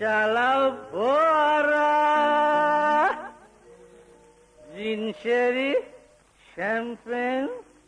চালাও ফোয়ারা, জিনসেরি শ্যাম্পেন।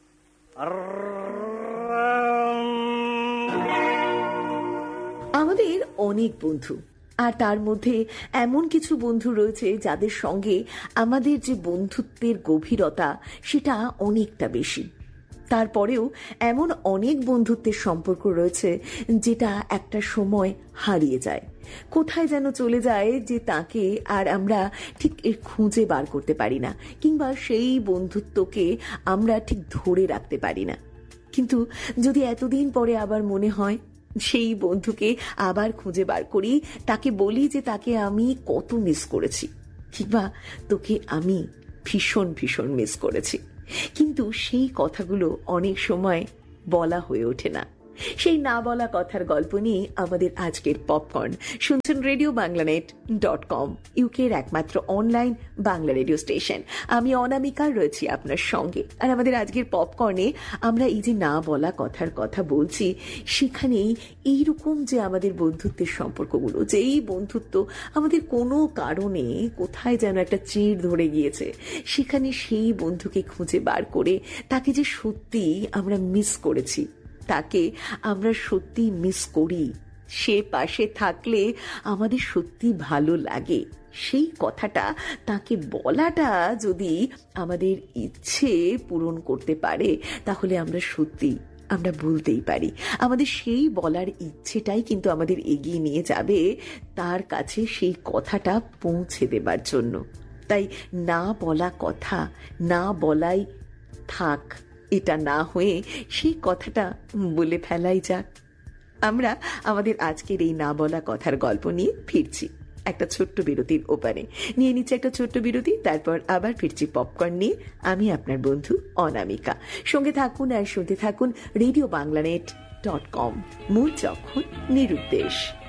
আমাদের অনেক বন্ধু, আর তার মধ্যে এমন কিছু বন্ধু রয়েছে যাদের সঙ্গে আমাদের যে বন্ধুত্বের গভীরতা সেটা অনেকটা বেশি। তারপরেও এমন অনেক বন্ধুত্বের সম্পর্ক রয়েছে যেটা একটা সময় হারিয়ে যায়, কোথায় যেন চলে যায়, যে তাকে আর আমরা ঠিক খুঁজে বার করতে পারি না, কিংবা সেই বন্ধুত্বকে আমরা ঠিক ধরে রাখতে পারি না। কিন্তু যদি এতদিন পরে আবার মনে হয়, সেই বন্ধুকে আবার খুঁজে বার করি, তাকে বলি যে তাকে আমি কত মিস করেছি, কিংবা তোকে আমি ভীষণ ভীষণ মিস করেছি, কিন্তু সেই কথাগুলো অনেক সময় বলা হয়ে ওঠে না। সেই না বলা কথার গল্প নিয়ে আমাদের আজকের পপকর্ন। শুনছেন RadioBanglaNet.com, ইউকের একমাত্র অনলাইন বাংলা রেডিও স্টেশন। আমি অনামিকা রয়েছি আপনার সঙ্গে। আর আমাদের আজকের পপকর্নে আমরা এই যে না বলা কথার কথা বলছি, সেখানেই এইরকম যে আমাদের বন্ধুত্বের সম্পর্কগুলো, যে এই বন্ধুত্ব আমাদের কোনো কারণে কোথায় যেন একটা চিড় ধরে গিয়েছে, সেখানে সেই বন্ধুকে খুঁজে বার করে তাকে যে সত্যি আমরা মিস করেছি, তাকে আমরা সত্যি মিস করি, সে পাশে থাকলে আমাদের সত্যি ভালো লাগে, সেই কথাটা তাকে বলাটা যদি আমাদের ইচ্ছে পূরণ করতে পারে, তাহলে আমরা সত্যি আমরা বলতেই পারি। আমাদের সেই বলার ইচ্ছেটাই কিন্তু আমাদের এগিয়ে নিয়ে যাবে তার কাছে সেই কথাটা পৌঁছে দেবার জন্য। তাই না বলা কথা না বলাই থাক, এটা না হয়ে সেই কথাটা বলে ফেলাই যাক। আমরা আমাদের আজকের এই না বলা কথার গল্প নিয়ে ফিরছি একটা ছোট্ট বিরতির ওপারে। নিয়ে নিচ্ছে একটা ছোট্ট বিরতি, তারপর আবার ফিরছি পপকর্ন নিয়ে। আমি আপনার বন্ধু অনামিকা। সঙ্গে থাকুন আর শুনতে থাকুন RadioBanglaNet.com, মূল যখন নিরুদ্দেশ।